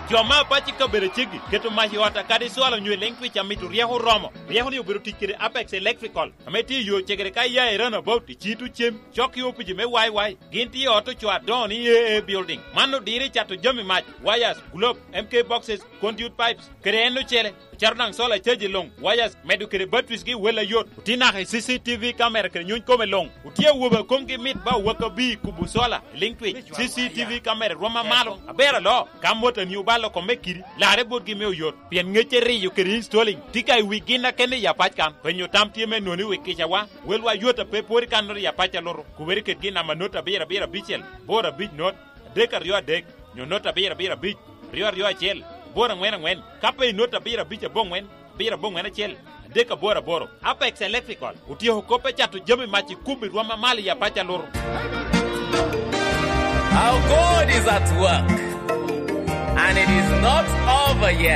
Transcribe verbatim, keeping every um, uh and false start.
Joma pachi ka bere chigi keto mahi wata kadi swalo nywe lengwi cha mitu riaho romo. Riaho ni ubiru tikiri Apex Electrical. Ameti yo chegere kai ya erana about chitu chem. Choki upiji me wai wai. Ginti auto chwa don E A building. Mano diri chato jomi mach. Wires, globe, M K boxes, conduit pipes. Kere eno chele. Charnang sola cheji long. Wires, medu kere batwis gi wela yot. Utina hai C C T V camera kere nyun kome long. Utia uba komki mit ba waka bi kubu sola. Lingtwi. C C T V camera roma malo. Abera lo. Kamota ni ubalo komekiri. Lare bot gi meu yot. Pien ngecheri yu kere installing. Tika wigina kene ya pachkan. Penyo tam tieme noni wikisha wa. Welwa yota pe pori kanori ya pacha loro. Kuberi ketgina manota bera bera bichel. Bora bich not. Deka rio dek. Nyonota bera bera bich. Rio rio chel. Bora ngwena ngwen. Kape nota bera bicha bongwen. Bera bongwen chel. Deka bora boro. Apex Electrical. Utia hukope chatu jami machi kubi rwama mali ya pacha loro. Our God is at work. And it is not over yet.